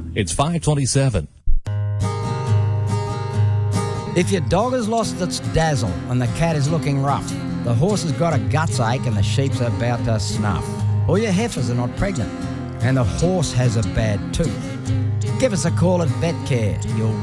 It's 5:27. If your dog has lost its dazzle and the cat is looking rough, the horse has got a guts ache and the sheep's about to snuff, or your heifers are not pregnant and the horse has a bad tooth, give us a call at VetCare. You'll